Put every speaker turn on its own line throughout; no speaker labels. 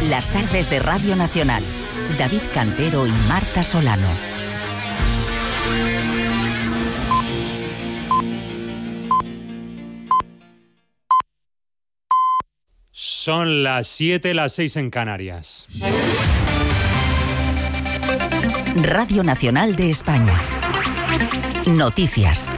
Las tardes de Radio Nacional. David Cantero y Marta Solano.
Son las 7, las 6 en Canarias.
Radio Nacional de España. Noticias.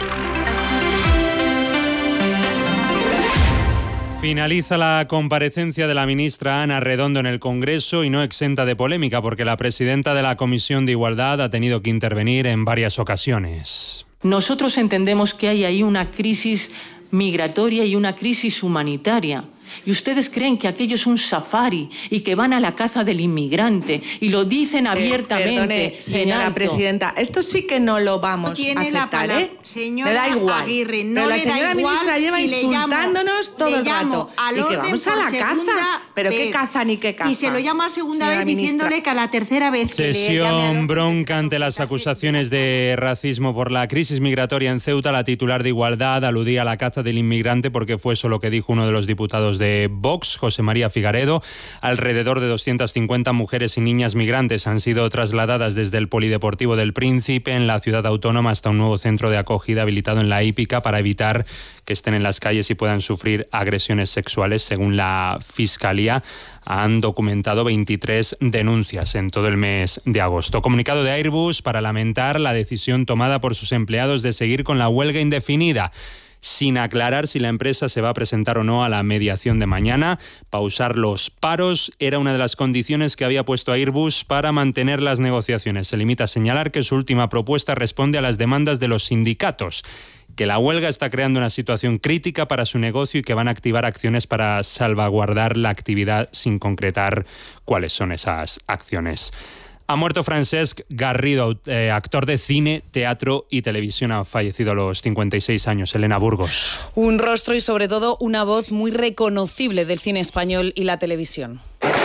Finaliza la comparecencia de la ministra Ana Redondo en el Congreso y no exenta de polémica porque la presidenta de la Comisión de Igualdad ha tenido que intervenir en varias ocasiones.
Nosotros entendemos que hay ahí una crisis migratoria y una crisis humanitaria. Y ustedes creen que aquello es un safari y que van a la caza del inmigrante y lo dicen abiertamente.
Perdone, señora presidenta, esto sí que no lo vamos a aceptar, ¿eh?
Señora
me da igual.
Aguirre, no
pero la
le
señora
da igual
ministra lleva insultándonos todo el rato.
Al
y que
orden
vamos a
por
la caza. ¿Pero qué caza ni qué caza?
Y se lo llamo a segunda
señora
vez
ministra,
diciéndole que a la tercera vez que
Sesión bronca ante las acusaciones de racismo por la crisis migratoria en Ceuta. La titular de Igualdad aludía a la caza del inmigrante porque fue eso lo que dijo uno de los diputados de Vox, José María Figaredo. Alrededor de 250 mujeres y niñas migrantes han sido trasladadas desde el Polideportivo del Príncipe en la ciudad autónoma hasta un nuevo centro de acogida habilitado en la hípica para evitar que estén en las calles y puedan sufrir agresiones sexuales. Según la Fiscalía, han documentado 23 denuncias en todo el mes de agosto. Comunicado de Airbus para lamentar la decisión tomada por sus empleados de seguir con la huelga indefinida, sin aclarar si la empresa se va a presentar o no a la mediación de mañana. Pausar los paros era una de las condiciones que había puesto Airbus para mantener las negociaciones. Se limita a señalar que su última propuesta responde a las demandas de los sindicatos, que la huelga está creando una situación crítica para su negocio y que van a activar acciones para salvaguardar la actividad, sin concretar cuáles son esas acciones. Ha muerto Francesc Garrido, actor de cine, teatro y televisión. Ha fallecido a los 56 años. Elena Burgos.
Un rostro y sobre todo una voz muy reconocible del cine español y la televisión.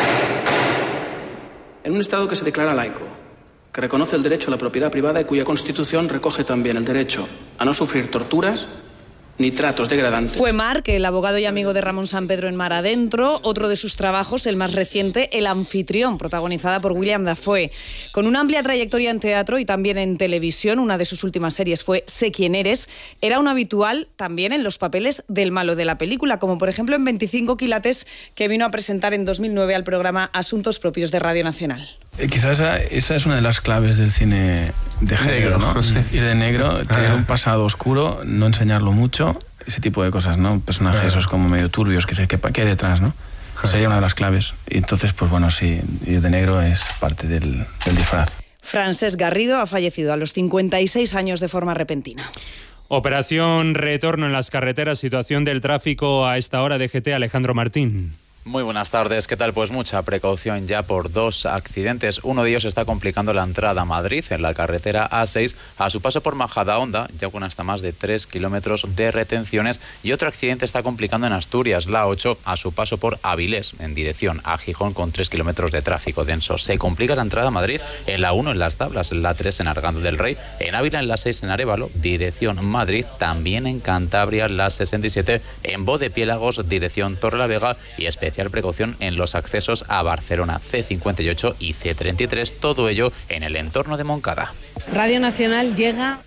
En un Estado que se declara laico, que reconoce el derecho a la propiedad privada y cuya Constitución recoge también el derecho a no sufrir torturas ni tratos degradantes.
Fue Marc, el abogado y amigo de Ramón Sampedro en Mar Adentro. Otro de sus trabajos, el más reciente, El anfitrión, protagonizada por William Dafoe. Con una amplia trayectoria en teatro y también en televisión, una de sus últimas series fue Sé quién eres. Era un habitual también en los papeles del malo de la película, como por ejemplo en 25 quilates, que vino a presentar en 2009 al programa Asuntos Propios de Radio Nacional.
Quizás esa es una de las claves del cine de género, ¿no? Ir de negro, tener un pasado oscuro, no enseñarlo mucho, ese tipo de cosas, ¿no? Personajes esos como medio turbios, que hay detrás, ¿no? Sería una de las claves. Y entonces, pues bueno, sí, ir de negro es parte del disfraz.
Francesc Garrido ha fallecido a los 56 años de forma repentina.
Operación Retorno en las carreteras, situación del tráfico a esta hora. DGT, Alejandro Martín.
Muy buenas tardes, ¿qué tal? Pues mucha precaución ya por dos accidentes. Uno de ellos está complicando la entrada a Madrid en la carretera A6 a su paso por Majadahonda, ya con hasta más de 3 kilómetros de retenciones. Y otro accidente está complicando en Asturias, la 8, a su paso por Avilés, en dirección a Gijón, con 3 kilómetros de tráfico denso. Se complica la entrada a Madrid en la 1 en Las Tablas, en la 3 en Arganda del Rey, en Ávila en la 6 en Arévalo, dirección Madrid, también en Cantabria la 67 en Bodepiélagos, dirección Torrelavega, y especial precaución en los accesos a Barcelona, C58 y C33, todo ello en el entorno de Moncada.
Radio Nacional llega...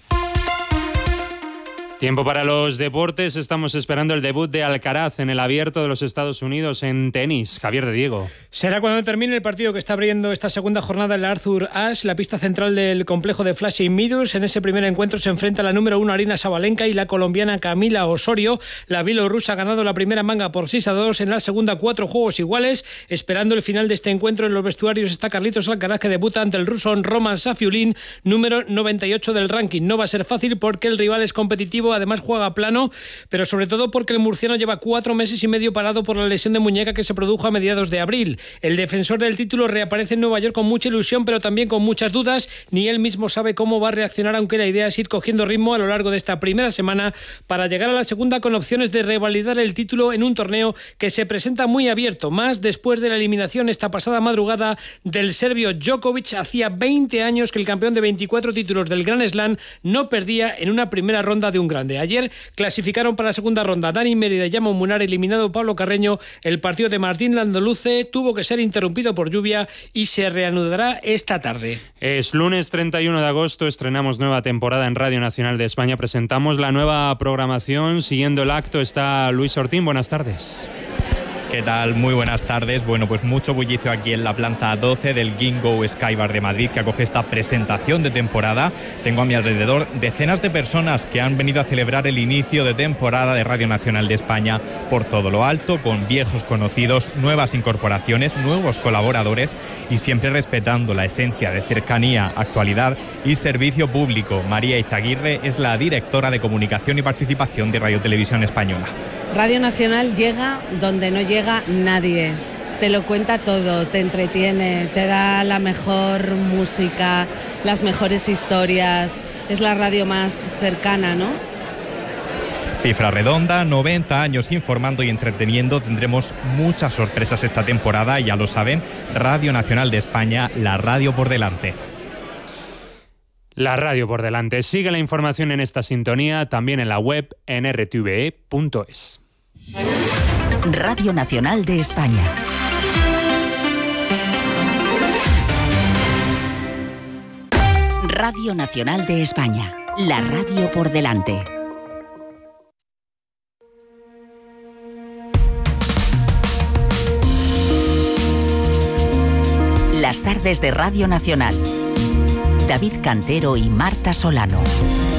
Tiempo para los deportes. Estamos esperando el debut de Alcaraz en el Abierto de los Estados Unidos en tenis. Javier de Diego.
Será cuando termine el partido que está abriendo esta segunda jornada en la Arthur Ashe, la pista central del complejo de Flushing Meadows. En ese primer encuentro se enfrenta la número 1 Aryna Sabalenka y la colombiana Camila Osorio. La bielorrusa ha ganado la primera manga por 6-2. En la segunda, 4 juegos iguales. Esperando el final de este encuentro en los vestuarios está Carlitos Alcaraz, que debuta ante el ruso Roman Safiulin, número 98 del ranking. No va a ser fácil porque el rival es competitivo. Además juega plano, pero sobre todo porque el murciano lleva 4 meses y medio parado por la lesión de muñeca que se produjo a mediados de abril. El defensor del título reaparece en Nueva York con mucha ilusión, pero también con muchas dudas. Ni él mismo sabe cómo va a reaccionar, aunque la idea es ir cogiendo ritmo a lo largo de esta primera semana para llegar a la segunda con opciones de revalidar el título en un torneo que se presenta muy abierto, más después de la eliminación esta pasada madrugada del serbio Djokovic. Hacía 20 años que el campeón de 24 títulos del Grand Slam no perdía en una primera ronda de un Grand grande. Ayer clasificaron para la segunda ronda Dani Mérida y Llamo Munar, eliminado Pablo Carreño. El partido de Martín Landaluce tuvo que ser interrumpido por lluvia y se reanudará esta tarde.
Es lunes 31 de agosto, estrenamos nueva temporada en Radio Nacional de España. Presentamos la nueva programación. Siguiendo el acto está Luis Ortín. Buenas tardes.
¿Qué tal? Muy buenas tardes. Bueno, pues mucho bullicio aquí en la planta 12 del Gingo Skybar de Madrid, que acoge esta presentación de temporada. Tengo a mi alrededor decenas de personas que han venido a celebrar el inicio de temporada de Radio Nacional de España por todo lo alto, con viejos conocidos, nuevas incorporaciones, nuevos colaboradores y siempre respetando la esencia de cercanía, actualidad y servicio público. María Izaguirre es la directora de Comunicación y Participación de Radio Televisión Española.
Radio Nacional llega donde no llega nadie. Te lo cuenta todo, te entretiene, te da la mejor música, las mejores historias. Es la radio más cercana, ¿no?
Cifra redonda, 90 años informando y entreteniendo. Tendremos muchas sorpresas esta temporada, ya lo saben. Radio Nacional de España, la radio por delante.
La radio por delante. Sigue la información en esta sintonía, también en la web en rtve.es.
Radio Nacional de España. Radio Nacional de España. La radio por delante. Las tardes de Radio Nacional. David Cantero y Marta Solano.